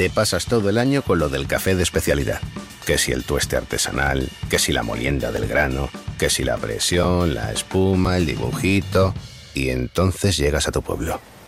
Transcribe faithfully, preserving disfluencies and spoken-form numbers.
te pasas todo el año con lo del café de especialidad. Que si el tueste artesanal, que si la molienda del grano, que si la presión, la espuma, el dibujito... Y entonces llegas a tu pueblo.